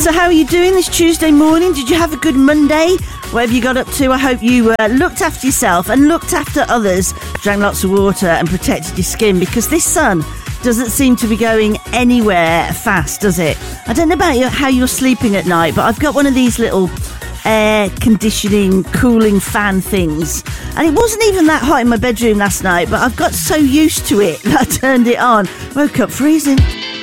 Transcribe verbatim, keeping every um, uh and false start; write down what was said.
So how are you doing this Tuesday morning? Did you have a good Monday? Whatever you got up to, I hope you uh, looked after yourself and looked after others, drank lots of water and protected your skin, because this sun doesn't seem to be going anywhere fast, does it? I don't know about you, how you're sleeping at night, but I've got one of these little air conditioning cooling fan things, and it wasn't even that hot in my bedroom last night, but I've got so used to it that I turned it on. Woke up freezing.